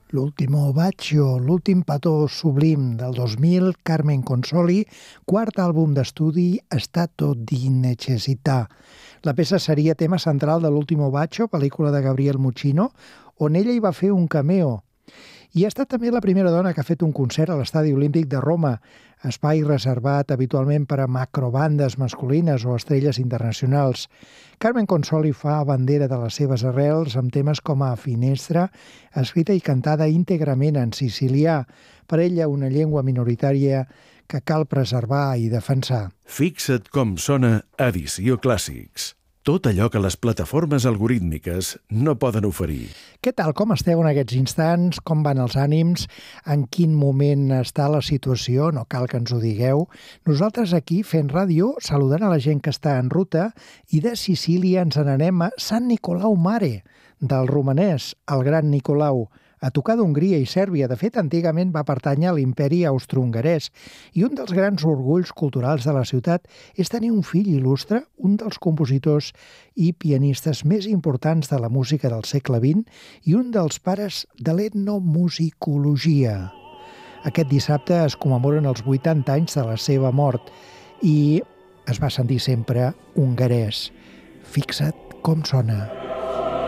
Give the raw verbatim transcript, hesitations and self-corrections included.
L'Ultimo Bacio, l'últim petó sublim del dos mil, Carmen Consoli, quart àlbum d'estudi, Stato di necessità. La peça seria tema central de l'Ultimo Bacio, pel·lícula de Gabriel Muccino, on ella hi va fer un cameo. I ha estat també la primera dona que ha fet un concert a l'Estadi Olímpic de Roma, espai reservat habitualment per a macrobandes masculines o estrelles internacionals. Carmen Consoli fa bandera de les seves arrels amb temes com a Finestra, escrita i cantada íntegrament en sicilià, per ella una llengua minoritària que cal preservar i defensar. Fixa't com sona Edició Clàssics. Tot allò que les plataformes algorítmiques no poden oferir. Què tal? Com esteu en aquests instants? Com van els ànims? En quin moment està la situació? No cal que ens ho digueu. Nosaltres aquí, fent ràdio, saludant a la gent que està en ruta, i de Sicília ens n'anem a Sant Nicolau Mare, del romanès, el gran Nicolau, a tocar d'Hongria i Sèrbia. De fet, antigament va pertànyer a l'imperi austro-hongarès i un dels grans orgulls culturals de la ciutat és tenir un fill il·lustre, un dels compositors i pianistes més importants de la música del segle vint i un dels pares de l'etnomusicologia. Aquest dissabte es commemoren els vuitanta anys de la seva mort i es va sentir sempre hongarès. Fixa't com sona.